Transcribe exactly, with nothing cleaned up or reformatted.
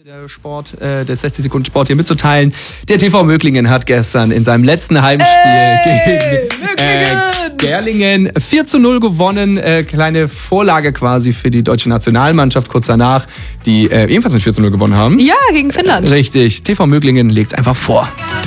Der Sport, äh, der sechzig Sekunden Sport hier mitzuteilen. Der T V Möglingen hat gestern in seinem letzten Heimspiel Ey, gegen äh, Gerlingen vier zu null gewonnen. Äh, kleine Vorlage quasi für die deutsche Nationalmannschaft kurz danach, die äh, ebenfalls mit vier zu null gewonnen haben. Ja, gegen Finnland. Richtig. T V Möglingen legt's einfach vor.